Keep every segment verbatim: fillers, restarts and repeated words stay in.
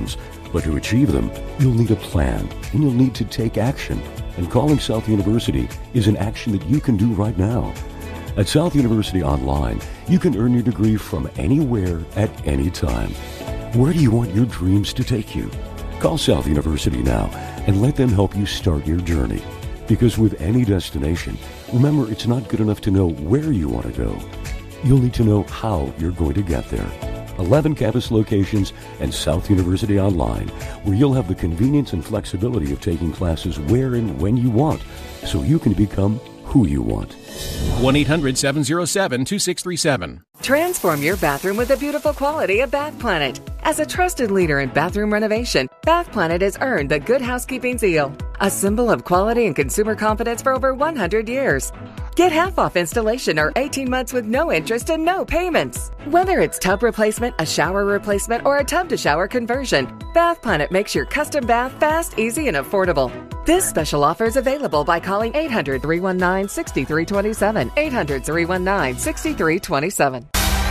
dreams, but to achieve them, you'll need a plan, and you'll need to take action. And calling South University is an action that you can do right now. At South University Online, you can earn your degree from anywhere at any time. Where do you want your dreams to take you? Call South University now and let them help you start your journey. Because with any destination, remember, it's not good enough to know where you want to go. You'll need to know how you're going to get there. eleven campus locations and South University Online, where you'll have the convenience and flexibility of taking classes where and when you want, so you can become who you want. one eight hundred seven oh seven two six three seven. Transform your bathroom with the beautiful quality of Bath Planet. As a trusted leader in bathroom renovation, Bath Planet has earned the Good Housekeeping seal, a symbol of quality and consumer confidence for over one hundred years. Get half off installation or eighteen months with no interest and no payments. Whether it's tub replacement, a shower replacement, or a tub-to-shower conversion, Bath Planet makes your custom bath fast, easy, and affordable. This special offer is available by calling eight hundred, three one nine, six three two seven, eight hundred, three one nine, six three two seven.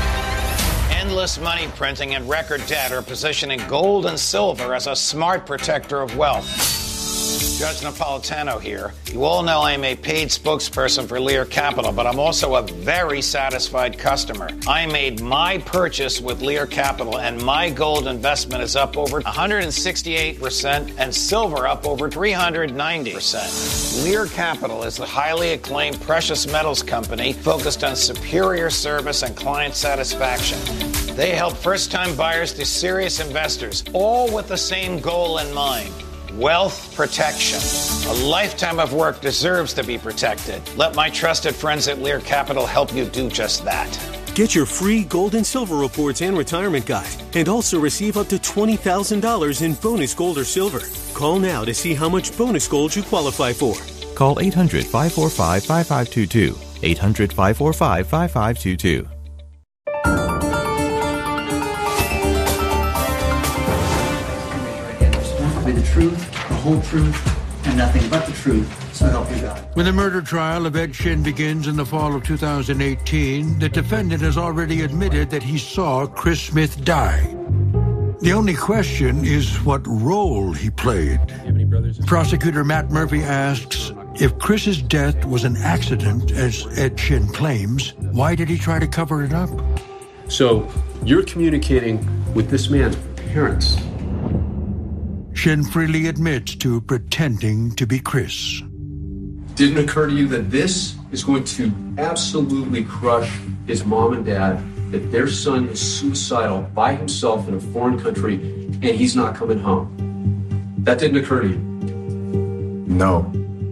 Endless money printing and record debt are positioning gold and silver as a smart protector of wealth. Judge Napolitano here. You all know I'm a paid spokesperson for Lear Capital, but I'm also a very satisfied customer. I made my purchase with Lear Capital, and my gold investment is up over one hundred sixty-eight percent and silver up over three hundred ninety percent. Lear Capital is the highly acclaimed precious metals company focused on superior service and client satisfaction. They help first-time buyers to serious investors, all with the same goal in mind: wealth protection. A lifetime of work deserves to be protected. Let my trusted friends at Lear Capital help you do just that. Get your free gold and silver reports and retirement guide, and also receive up to twenty thousand dollars in bonus gold or silver. Call now to see how much bonus gold you qualify for. Call eight hundred, five four five, five five two two. eight hundred, five four five, five five two two. The truth, the whole truth, and nothing but the truth, so help you God. When the murder trial of Ed Shin begins in the fall of two thousand eighteen, the defendant has already admitted that he saw Chris Smith die. The only question is what role he played. Prosecutor Matt Murphy asks, if Chris's death was an accident, as Ed Shin claims, why did he try to cover it up? So, you're communicating with this man's parents. Shin freely admits to pretending to be Chris. Didn't occur to you that this is going to absolutely crush his mom and dad, that their son is suicidal by himself in a foreign country and he's not coming home? That didn't occur to you? No.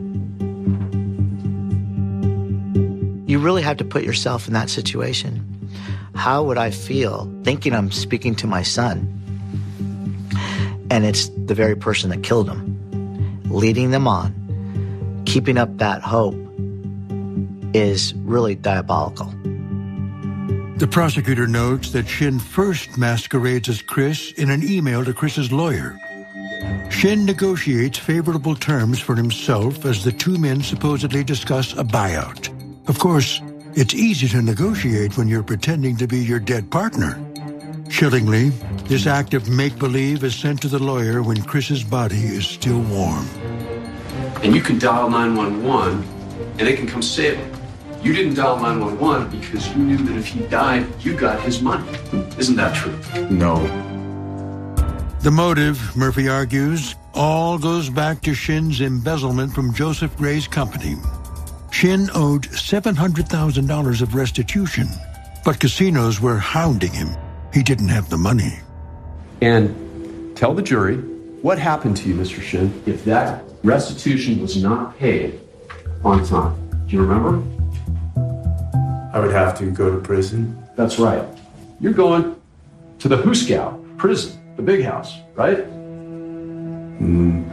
You really have to put yourself in that situation. How would I feel thinking I'm speaking to my son, and it's the very person that killed him? Leading them on, keeping up that hope is really diabolical. The prosecutor notes that Shin first masquerades as Chris in an email to Chris's lawyer. Shin negotiates favorable terms for himself as the two men supposedly discuss a buyout. Of course, it's easy to negotiate when you're pretending to be your dead partner. Chillingly, this act of make-believe is sent to the lawyer when Chris's body is still warm. And you can dial nine one one, and it can come save him. You didn't dial nine one one because you knew that if he died, you got his money. Isn't that true? No. The motive, Murphy argues, all goes back to Shin's embezzlement from Joseph Gray's company. Shin owed seven hundred thousand dollars of restitution, but casinos were hounding him. He didn't have the money. And tell the jury what happened to you, Mister Shin, if that restitution was not paid on time. Do you remember? I would have to go to prison. That's right. You're going to the Huskow prison, the big house, right? Mm.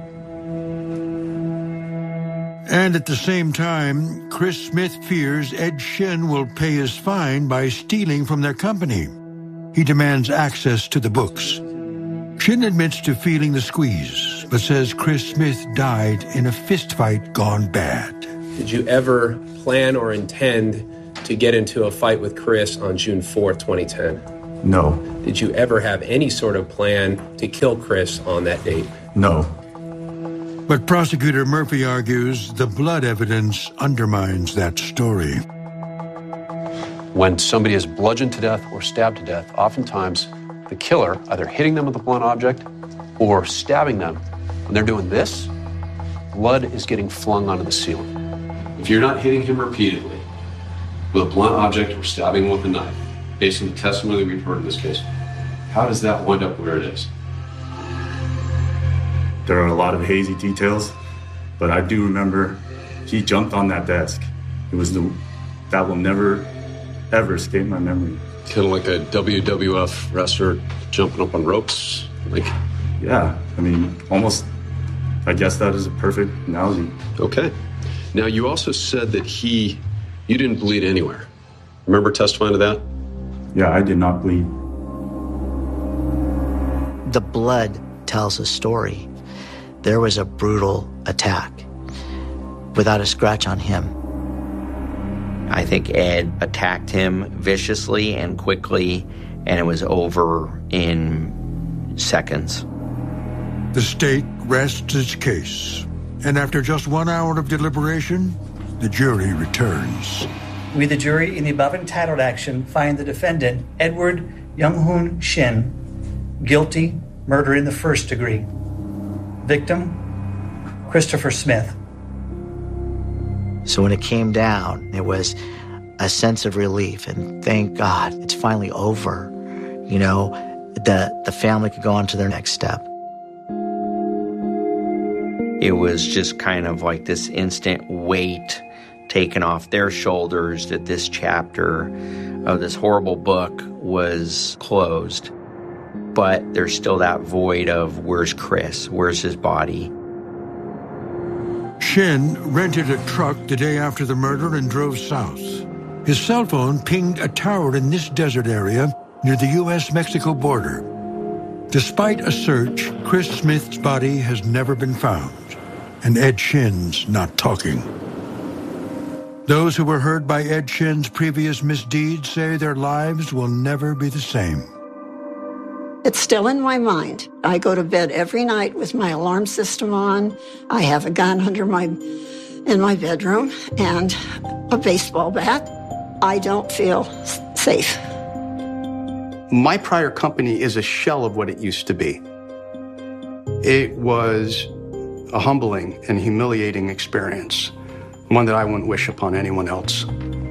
And at the same time, Chris Smith fears Ed Shin will pay his fine by stealing from their company. He demands access to the books. Shin admits to feeling the squeeze, but says Chris Smith died in a fistfight gone bad. Did you ever plan or intend to get into a fight with Chris on June fourth, twenty ten? No. Did you ever have any sort of plan to kill Chris on that date? No. But Prosecutor Murphy argues the blood evidence undermines that story. When somebody is bludgeoned to death or stabbed to death, oftentimes the killer, either hitting them with a blunt object or stabbing them, when they're doing this, blood is getting flung onto the ceiling. If you're not hitting him repeatedly with a blunt object or stabbing him with a knife, based on the testimony we've heard in this case, how does that wind up where it is? There are a lot of hazy details, but I do remember he jumped on that desk. It was the, that will never, ever escape my memory. Kind of like a W W F wrestler jumping up on ropes? Like, yeah, I mean, almost, I guess that is a perfect analogy. Okay. Now, you also said that he, you didn't bleed anywhere. Remember testifying to that? Yeah, I did not bleed. The blood tells a story. There was a brutal attack without a scratch on him. I think Ed attacked him viciously and quickly, and it was over in seconds. The state rests its case, and after just one hour of deliberation, the jury returns. We, the jury, in the above entitled action, find the defendant, Edward Young-Hoon Shin, guilty, murder in the first degree. Victim, Christopher Smith. So when it came down, it was a sense of relief, and thank God it's finally over. You know, the, the family could go on to their next step. It was just kind of like this instant weight taken off their shoulders that this chapter of this horrible book was closed. But there's still that void of where's Chris? Where's his body? Shin rented a truck the day after the murder and drove south. His cell phone pinged a tower in this desert area near the U S Mexico border. Despite a search, Chris Smith's body has never been found, and Ed Shin's not talking. Those who were hurt by Ed Shin's previous misdeeds say their lives will never be the same. It's still in my mind. I go to bed every night with my alarm system on. I have a gun under my, in my bedroom and a baseball bat. I don't feel safe. My prior company is a shell of what it used to be. It was a humbling and humiliating experience, one that I wouldn't wish upon anyone else.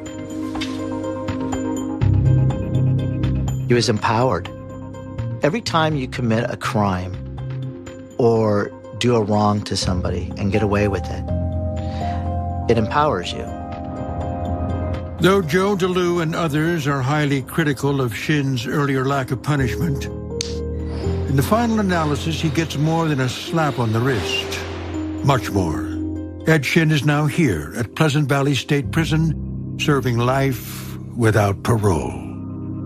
He was empowered. Every time you commit a crime or do a wrong to somebody and get away with it, it empowers you. Though Joe DeLue and others are highly critical of Shin's earlier lack of punishment, in the final analysis, he gets more than a slap on the wrist. Much more. Ed Shin is now here at Pleasant Valley State Prison, serving life without parole.